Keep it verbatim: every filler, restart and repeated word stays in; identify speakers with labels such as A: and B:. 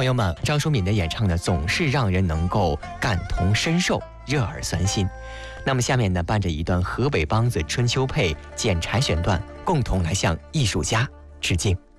A: 朋友们，张淑敏的演唱呢，总是让人能够感同身受，热耳酸心。那么下面呢，伴着一段河北梆子春秋配剪柴选段，共同来向艺术家致敬。